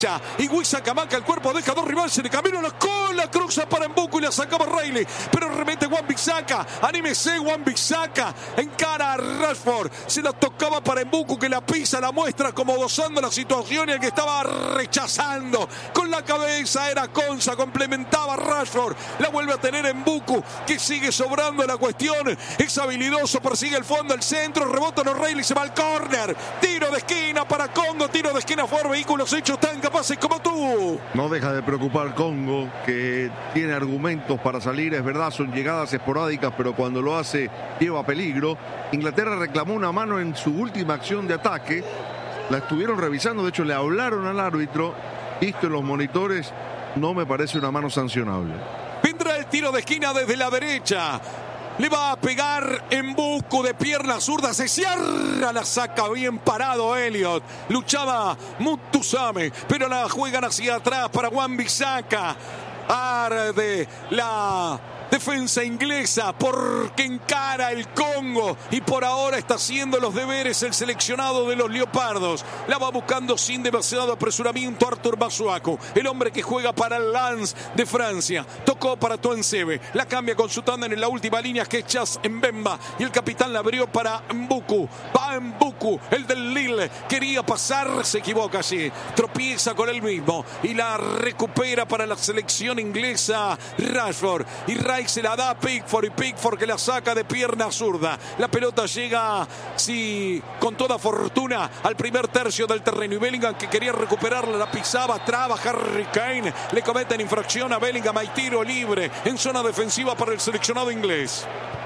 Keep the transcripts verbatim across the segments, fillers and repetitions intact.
Y Wissa Camaca, el cuerpo deja dos rivales en el camino, la cola cruza para Mbuku y la sacaba Riley, pero remete Wan-Bissaka, anímese Wan-Bissaka, encara a Rashford, se la tocaba para Mbuku que la pisa, la muestra como gozando la situación y el que estaba rechazando con la cabeza era Konsa, complementaba a Rashford, la vuelve a tener Mbuku que sigue sobrando la cuestión, es habilidoso, persigue el fondo, el centro, rebota no Riley, se va al córner, tiro de esquina para Congo, tiro de esquina por vehículos hechos tan capaces como tú. No deja de preocupar Congo, que tiene argumentos para salir, es verdad, son llegadas esporádicas, pero cuando lo hace lleva peligro. Inglaterra reclamó una mano en su última acción de ataque, la estuvieron revisando, de hecho le hablaron al árbitro, visto en los monitores, no me parece una mano sancionable. Vendrá el tiro de esquina desde la derecha. Le va a pegar Mbuku de pierna zurda, se cierra, la saca bien parado Elliot. Luchaba Mutusame, pero la juegan hacia atrás para Wan-Bissaka. Arde la defensa inglesa porque encara el Congo y por ahora está haciendo los deberes el seleccionado de los Leopardos. La va buscando sin demasiado apresuramiento Arthur Masuaku, el hombre que juega para el Lens de Francia. Tocó para Tuanzebe, la cambia con su tándem en la última línea que es Chas Mbemba y el capitán la abrió para Mbuku. Va Mbuku, el del Lille, quería pasar, se equivoca allí, tropieza con él mismo y la recupera para la selección inglesa Rashford y Rashford se la da a Pickford y Pickford que la saca de pierna zurda. La pelota llega, sí, con toda fortuna al primer tercio del terreno y Bellingham que quería recuperarla, la pisaba, traba Harry Kane, le cometen infracción a Bellingham, hay tiro libre en zona defensiva para el seleccionado inglés.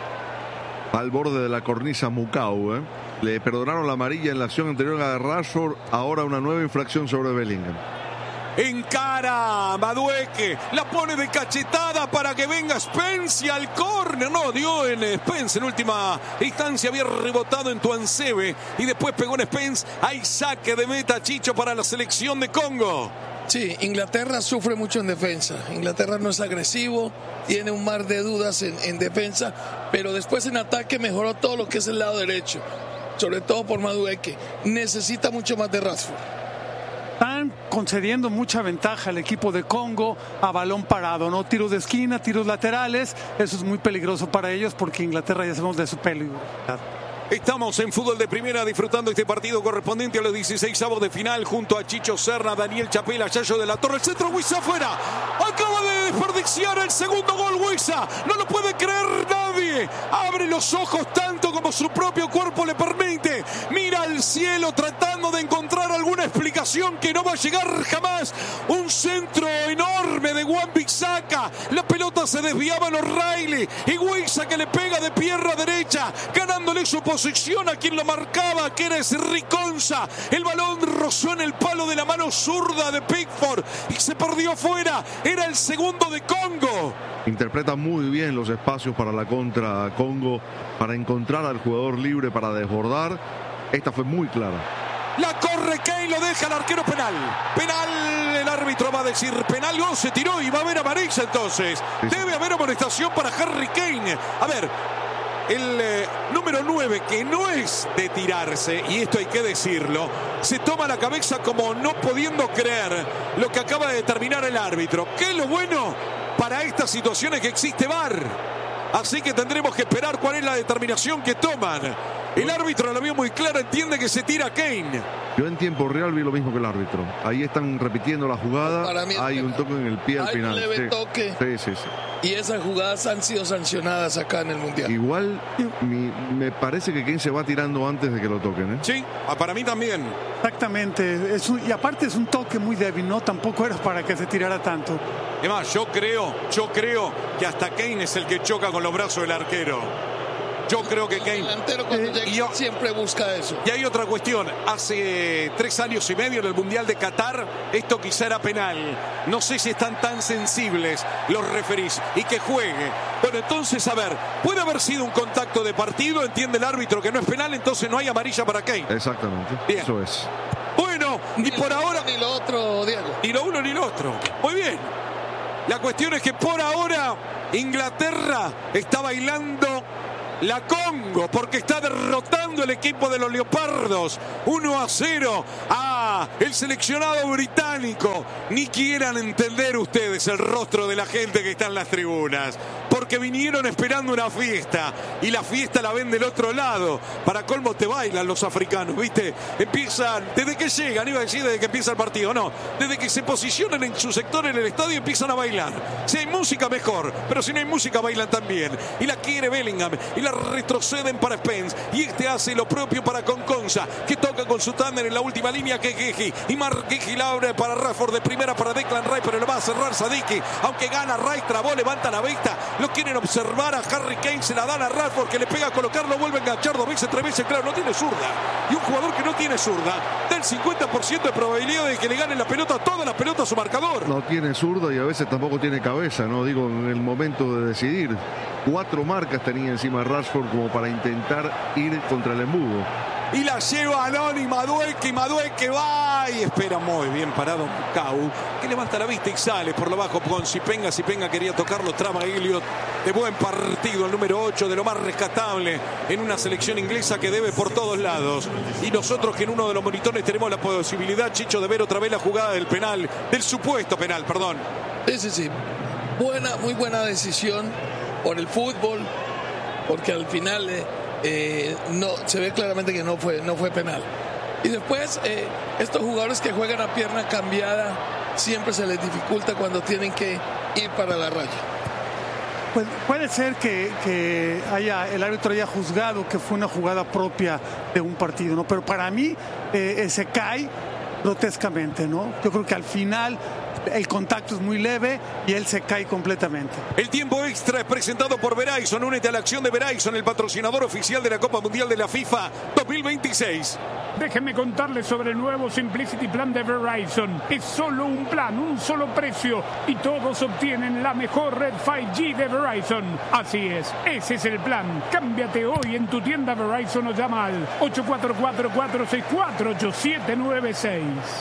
Al borde de la cornisa Mukau, ¿eh? Le perdonaron la amarilla en la acción anterior a Rashford, ahora una nueva infracción sobre Bellingham. Encara Madueke, la pone de cachetada para que venga Spence al córner. No, dio en Spence en última instancia, había rebotado en Tuanzebe y después pegó en Spence. Hay saque de meta, Chicho, para la selección de Congo. Sí, Inglaterra sufre mucho en defensa. Inglaterra no es agresivo, tiene un mar de dudas en, en defensa, pero después en ataque mejoró todo lo que es el lado derecho, sobre todo por Madueke. Necesita mucho más de Rashford. Están concediendo mucha ventaja al equipo de Congo a balón parado, ¿no? Tiros de esquina, tiros laterales, eso es muy peligroso para ellos porque Inglaterra ya sabemos de su peligro. Estamos en Fútbol de Primera disfrutando este partido correspondiente a los dieciseisavos de final junto a Chicho Serna, Daniel Chapela, Yayo de la Torre, el centro, Wissa afuera, acaba de desperdiciar el segundo gol Wissa, no lo puede creer nadie, abre los ojos tanto como su propio cuerpo le permite, mira al cielo tratando de encontrar alguna explicación que no va a llegar jamás, un centro enorme de Wan-Bissaka, la pelota se desviaba en O'Reilly y Wissa que le pega de pierna derecha, ganándole su posición a quien lo marcaba, que era ese Riconza. El balón rozó en el palo de la mano zurda de Pickford y se perdió fuera. Era el segundo de Congo. Interpreta muy bien los espacios para la contra Congo, para encontrar al jugador libre, para desbordar. Esta fue muy clara. La corre Kane, lo deja el arquero penal. Penal, el árbitro va a decir penal, no, se tiró y va a haber amarilla entonces. Sí, sí. Debe haber amonestación para Harry Kane. A ver, el eh, número nueve, que no es de tirarse, y esto hay que decirlo, se toma la cabeza como no pudiendo creer lo que acaba de determinar el árbitro. ¿Qué es lo bueno? Para estas situaciones que existe V A R. Así que tendremos que esperar cuál es la determinación que toman. El árbitro la vio muy clara, entiende que se tira Kane. Yo en tiempo real vi lo mismo que el árbitro. Ahí están repitiendo la jugada. Para mí hay un toque en el pie al hay final. Un leve sí. toque. Sí, sí, sí. Y esas jugadas han sido sancionadas acá en el Mundial. Igual mi, me parece que Kane se va tirando antes de que lo toquen, ¿eh? Sí, para mí también. Exactamente. Es un, y aparte es un toque muy débil, ¿no? Tampoco era para que se tirara tanto. Además, yo creo, yo creo que hasta Kane es el que choca con los brazos del arquero. Yo creo que Kane... El delantero cuando llega yo, siempre busca eso. Y hay otra cuestión. Hace tres años y medio en el Mundial de Qatar, esto quizá era penal. No sé si están tan sensibles los referís y que juegue. Bueno, entonces, a ver, puede haber sido un contacto de partido, entiende el árbitro que no es penal, entonces no hay amarilla para Kane. Exactamente. Bien. Eso es. Bueno, ni y por uno, ahora... Ni lo otro, Diego. Ni lo uno ni lo otro. Muy bien. La cuestión es que por ahora Inglaterra está bailando la Congo porque está derrotando el equipo de los Leopardos uno a cero a para el seleccionado británico. Ni quieran entender ustedes el rostro de la gente que está en las tribunas, porque vinieron esperando una fiesta y la fiesta la ven del otro lado. Para colmo te bailan los africanos, ¿viste? Empiezan, desde que llegan, iba a decir desde que empieza el partido, no, desde que se posicionan en su sector en el estadio empiezan a bailar. Si hay música mejor, pero si no hay música bailan también. Y la quiere Bellingham y la retroceden para Spence y este hace lo propio para Conconza, que toca con su tándem en la última línea, que Geji y Mark Geji la abre para Rashford, de primera para Declan Rice, pero le va a cerrar Sadiki, aunque gana Rice, trabó, levanta la vista, lo quieren observar a Harry Kane, se la dan a Rashford, que le pega a colocarlo, vuelve a enganchar dos veces, tres veces, claro, no tiene zurda, y un jugador que no tiene zurda da el cincuenta por ciento de probabilidad de que le gane la pelota, toda la pelota a su marcador. No tiene zurda y a veces tampoco tiene cabeza, no digo en el momento de decidir. Cuatro marcas tenía encima Rashford como para intentar ir contra el embudo. Y la lleva Anoni Madueke, y Madueke va y espera muy bien parado Mucau, que levanta la vista y sale por lo bajo con Sipenga. Sipenga quería tocarlo, traba Elliot. De buen partido, el número ocho, de lo más rescatable en una selección inglesa que debe por todos lados. Y nosotros que en uno de los monitores tenemos la posibilidad, Chicho, de ver otra vez la jugada del penal, del supuesto penal, perdón. Sí, sí, sí. Buena, muy buena decisión por el fútbol, porque al final eh, eh, no se ve claramente que no fue, no fue penal. Y después, eh, estos jugadores que juegan a pierna cambiada siempre se les dificulta cuando tienen que ir para la raya. Pues puede ser que, que haya, el árbitro haya juzgado que fue una jugada propia de un partido, ¿no? Pero para mí eh, se cae grotescamente, ¿no? Yo creo que al final el contacto es muy leve y él se cae completamente. El tiempo extra es presentado por Verizon. Únete a la acción de Verizon, el patrocinador oficial de la Copa Mundial de la FIFA dos mil veintiséis. Déjenme contarles sobre el nuevo Simplicity Plan de Verizon. Es solo un plan, un solo precio y todos obtienen la mejor red cinco G de Verizon. Así es, ese es el plan. Cámbiate hoy en tu tienda Verizon o llama al ocho cuatro cuatro, cuatro seis cuatro, ocho siete nueve seis.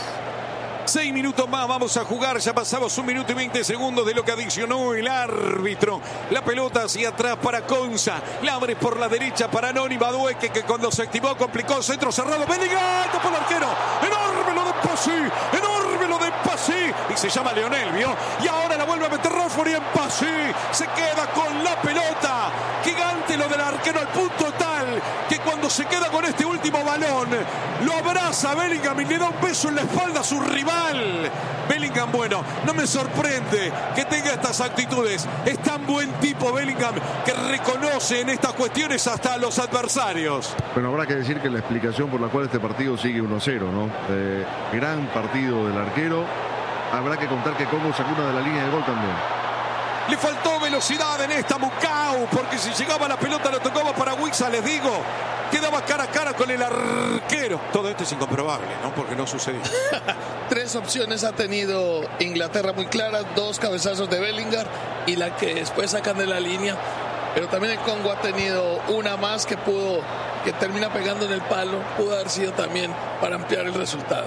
Seis minutos más vamos a jugar, ya pasamos un minuto y veinte segundos de lo que adicionó el árbitro. La pelota hacia atrás para Conza, la abre por la derecha para Anoni Madueke, que cuando se activó complicó, centro cerrado, Bellingham, por el arquero, enorme lo de Pasi, enorme lo de Pasi, y se llama Leonel, ¿vio? Y ahora la vuelve a meter Rashford y en Pasi se queda con la pelota, gigante lo del arquero al punto tal, que cuando se queda con este último balón, lo abraza Bellingham y le da un beso en la espalda a su rival. Bellingham, bueno, no me sorprende que tenga estas actitudes. Es tan buen tipo Bellingham que reconoce en estas cuestiones hasta a los adversarios. Bueno, habrá que decir que la explicación por la cual este partido sigue uno a cero, ¿no? Eh, gran partido del arquero. Habrá que contar que Congo sacó una de la línea de gol también. Le faltó velocidad en esta Mucau, porque si llegaba la pelota lo tocaba para Wissa, les digo, quedaba cara a cara con el arquero. Todo esto es incomprobable, ¿no? Porque no sucedió. Tres opciones ha tenido Inglaterra muy claras, dos cabezazos de Bellingham y la que después sacan de la línea. Pero también el Congo ha tenido una más que pudo, que termina pegando en el palo, pudo haber sido también para ampliar el resultado.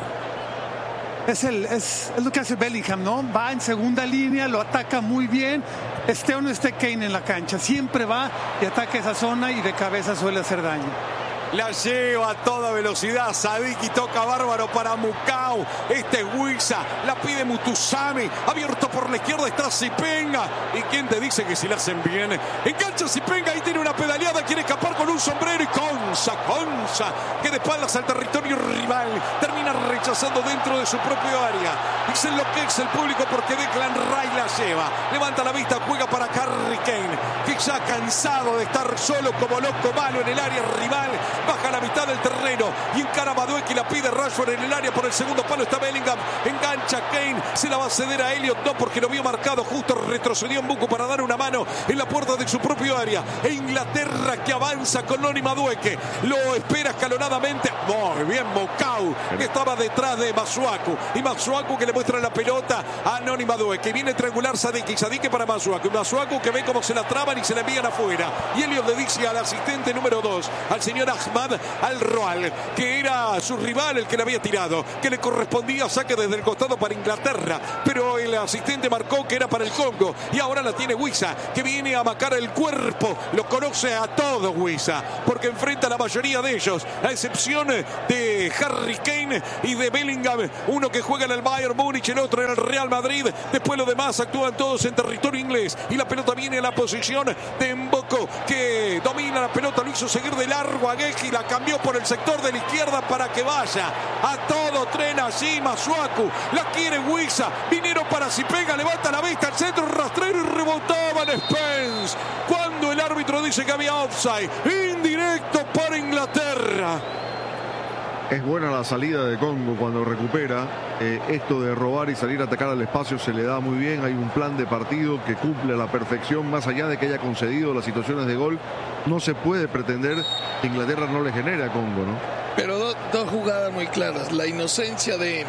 Es, el, es, es lo que hace Bellingham, ¿no? Va en segunda línea, lo ataca muy bien. Esté o no esté Kane en la cancha, siempre va y ataca esa zona y de cabeza suele hacer daño. La lleva a toda velocidad Sadiki, toca bárbaro para Mucau. Este es Wissa, la pide Mutusami, abierto por la izquierda está Sipenga. ¿Y quién te dice que si la hacen bien? Engancha Sipenga y tiene una pedaleada, quiere escapar con un sombrero y Conza, Conza, que de espaldas al territorio rival, termina rechazando dentro de su propio área. Dicen lo que es el público porque Declan Rice la lleva. Levanta la vista, juega para Harry Kane, que ya cansado de estar solo como loco malo en el área rival. Baja a la mitad del terreno y encara a Madueke y la pide Rashford en el área. Por el segundo palo está Bellingham. Engancha Kane. Se la va a ceder a Elliot. No, porque lo vio marcado. Justo retrocedió en Buco para dar una mano en la puerta de su propio área. E Inglaterra que avanza con Anoni Madueke. Lo espera escalonadamente. Muy bien Mucau, que estaba detrás de Masuaku. Y Masuaku que le muestra la pelota a Anoni Madueke. Viene triangular Sadiki. Sadiki para Masuaku. Masuaku que ve cómo se la traban y se la envían afuera. Y Elliot le dice al asistente número dos, al señor Ahmad Al Roal, que era su rival el que le había tirado, que le correspondía saque desde el costado marcado para Inglaterra, pero el asistente marcó que era para el Congo. Y ahora la tiene Wissa, que viene a marcar el cuerpo. Lo conoce a todo Wissa, porque enfrenta a la mayoría de ellos, a excepción de Harry Kane y de Bellingham, uno que juega en el Bayern Múnich, el otro en el Real Madrid. Después los demás actúan todos en territorio inglés, y la pelota viene a la posición de Mboko, que domina la pelota, lo hizo seguir de largo a Gueji, la cambió por el sector de la izquierda para que vaya a todo tren allí Masuaku, la quiere Wissa, Vinero para si pega, levanta la vista al centro, rastrero y rebotaba en Spence, cuando el árbitro dice que había offside, indirecto para Inglaterra. Es buena la salida de Congo cuando recupera. Eh, esto de robar y salir a atacar al espacio se le da muy bien. Hay un plan de partido que cumple a la perfección, más allá de que haya concedido las situaciones de gol. No se puede pretender que Inglaterra no le genere a Congo, ¿no? Pero do, dos jugadas muy claras. La inocencia de,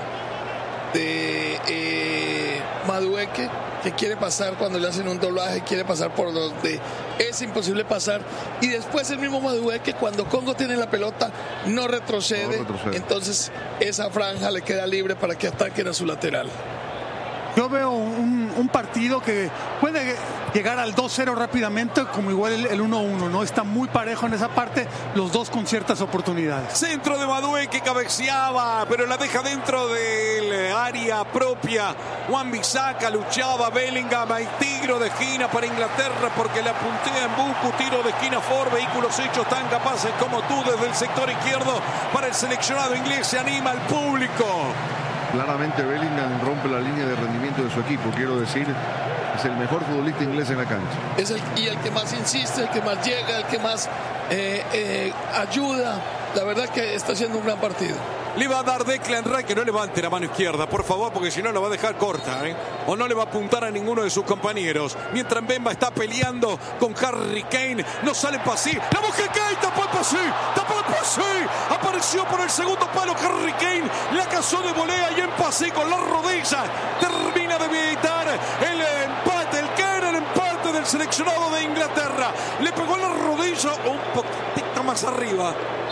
de eh, Madueke, que quiere pasar cuando le hacen un doblaje, quiere pasar por donde es imposible pasar, y después el mismo Madueke, cuando Congo tiene la pelota, no retrocede, no retrocede. Entonces esa franja le queda libre para que ataquen a su lateral. Yo veo un, un partido que puede llegar al dos cero rápidamente, como igual el, el uno uno, ¿no? Está muy parejo en esa parte, los dos con ciertas oportunidades. Centro de Madueke que cabeceaba, pero la deja dentro del área propia. Wan-Bissaka luchaba, Bellingham, hay tiro de esquina para Inglaterra porque la puntea en Buku, tiro de esquina for vehículos hechos tan capaces como tú desde el sector izquierdo para el seleccionado inglés, se anima al público. Claramente Bellingham rompe la línea de rendimiento de su equipo, quiero decir, es el mejor futbolista inglés en la cancha. Es el, y el que más insiste, el que más llega, el que más eh, eh, ayuda. La verdad que está haciendo un gran partido. Le va a dar Declan Rice, que no levante la mano izquierda, por favor, porque si no la va a dejar corta, ¿eh? O no le va a apuntar a ninguno de sus compañeros. Mientras Mbemba está peleando con Harry Kane, no sale Pasí. La busca Kane, tapó el Pasí, tapó el Pasí. Apareció por el segundo palo Harry Kane, la cazó de volea y en Pasí con la rodilla. Termina de evitar el empate, el que era el empate del seleccionado de Inglaterra. Le pegó la rodilla un poquitito más arriba.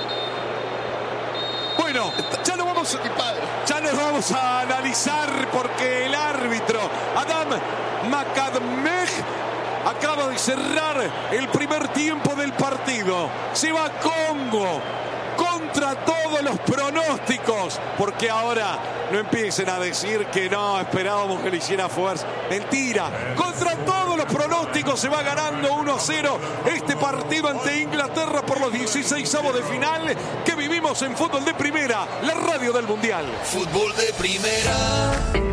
Bueno, ya, lo vamos, ya nos vamos a analizar porque el árbitro Adam Makadmeh acaba de cerrar el primer tiempo del partido. Se va Congo contra todos los pronósticos, porque ahora no empiecen a decir que no, esperábamos que le hiciera fuerza. Mentira, contra todos los pronósticos se va ganando uno a cero este partido ante Inglaterra por los dieciseisavos de final que vivimos en Fútbol de Primera, la radio del Mundial. Fútbol de Primera.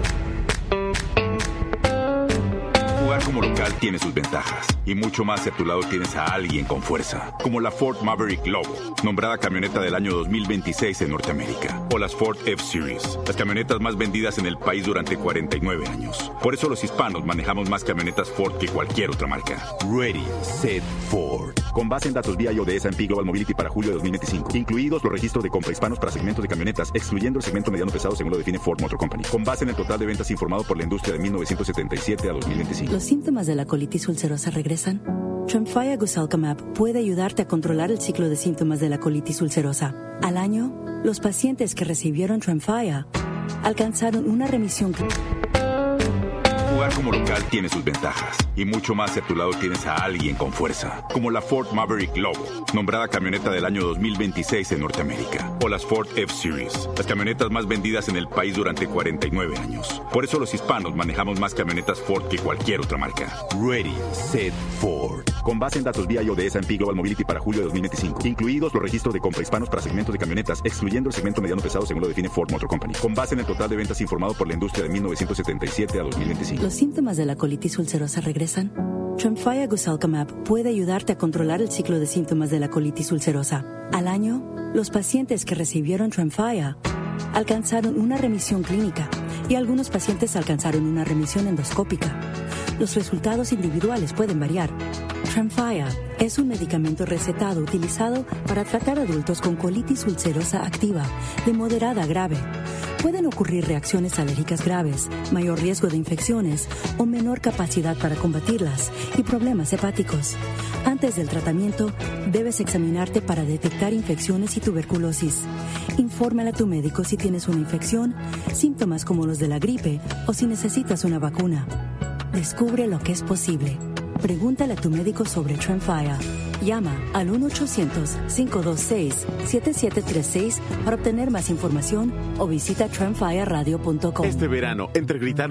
Jugar como local tiene sus ventajas y mucho más si a tu lado tienes a alguien con fuerza, como la Ford Maverick Lobo, nombrada camioneta del año dos mil veintiséis en Norteamérica, o las Ford F-Series, las camionetas más vendidas en el país durante cuarenta y nueve años. Por eso los hispanos manejamos más camionetas Ford que cualquier otra marca. Ready, Set, Ford. Con base en datos vía I O de S and P Global Mobility para julio de dos mil veinticinco, incluidos los registros de compra hispanos para segmentos de camionetas, excluyendo el segmento mediano pesado según lo define Ford Motor Company. Con base en el total de ventas informado por la industria de mil novecientos setenta y siete a dos mil veinticinco. ¿Los síntomas de la colitis ulcerosa regresan? Tremfya Gusalcamab puede ayudarte a controlar el ciclo de síntomas de la colitis ulcerosa. Al año, los pacientes que recibieron Tremfya alcanzaron una remisión. Jugar como local tiene sus ventajas y mucho más si a tu lado tienes a alguien con fuerza, como la Ford Maverick Lobo, nombrada camioneta del año dos mil veintiséis en Norteamérica, o las Ford F-Series, las camionetas más vendidas en el país durante cuarenta y nueve años. Por eso los hispanos manejamos más camionetas Ford que cualquier otra marca. Ready, Set, Ford. Con base en datos vía I O de S and P Global Mobility para julio de dos mil veinticinco, incluidos los registros de compra hispanos para segmentos de camionetas, excluyendo el segmento mediano pesado según lo define Ford Motor Company. Con base en el total de ventas informado por la industria de mil novecientos setenta y siete a dos mil veinticinco. ¿Los síntomas de la colitis ulcerosa regresan? Tremfya Gusalcamab puede ayudarte a controlar el ciclo de síntomas de la colitis ulcerosa. Al año, los pacientes que recibieron Tremfya alcanzaron una remisión clínica y algunos pacientes alcanzaron una remisión endoscópica. Los resultados individuales pueden variar. Tremfya es un medicamento recetado utilizado para tratar adultos con colitis ulcerosa activa de moderada a grave. Pueden ocurrir reacciones alérgicas graves, mayor riesgo de infecciones o menor capacidad para combatirlas y problemas hepáticos. Antes del tratamiento, debes examinarte para detectar infecciones y tuberculosis. Infórmale a tu médico si tienes una infección, síntomas como los de la gripe o si necesitas una vacuna. Descubre lo que es posible. Pregúntale a tu médico sobre Tremfya. Llama al uno ochocientos, cinco dos seis, siete siete tres seis para obtener más información o visita tremfya radio punto com. Este verano, entre gritar